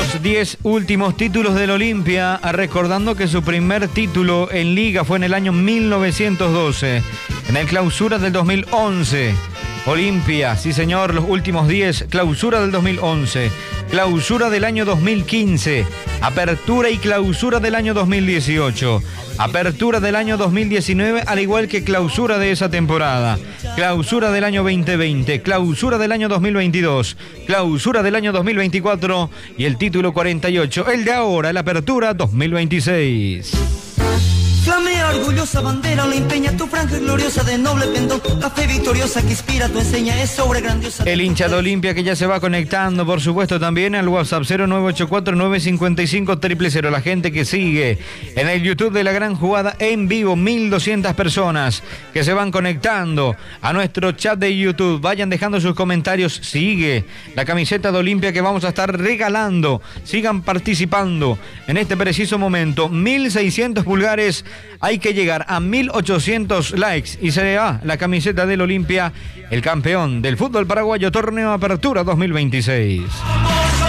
Los 10 últimos títulos del Olimpia, recordando que su primer título en Liga fue en el año 1912, en el Clausura del 2011. Olimpia, sí señor, los últimos 10, Clausura del 2011, Clausura del año 2015, Apertura y Clausura del año 2018, Apertura del año 2019, al igual que Clausura de esa temporada, Clausura del año 2020, Clausura del año 2022, Clausura del año 2024 y el título 48, el de ahora, la Apertura 2026. Flamea orgullosa bandera, la empeña tu franja gloriosa de noble pendón, la fe victoriosa que inspira tu enseña es sobre grandiosa. El hincha de Olimpia que ya se va conectando, por supuesto, también al WhatsApp 0984-955-000. La gente que sigue en el YouTube de La Gran Jugada en vivo, 1200 personas que se van conectando a nuestro chat de YouTube. Vayan dejando sus comentarios. Sigue la camiseta de Olimpia que vamos a estar regalando. Sigan participando en este preciso momento. 1600 pulgares. Hay que llegar a 1800 likes y será la camiseta del Olimpia, el campeón del fútbol paraguayo, torneo Apertura 2026.